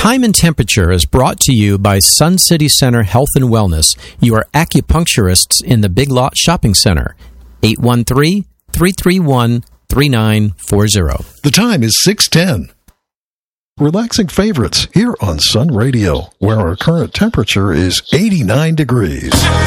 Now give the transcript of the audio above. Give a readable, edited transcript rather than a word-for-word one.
Time and Temperature is brought to you by Sun City Center Health and Wellness, your acupuncturists in the Big Lot Shopping Center. 813-331-3940. The time is 6:10. Relaxing favorites here on Sun Radio, where our current temperature is 89 degrees.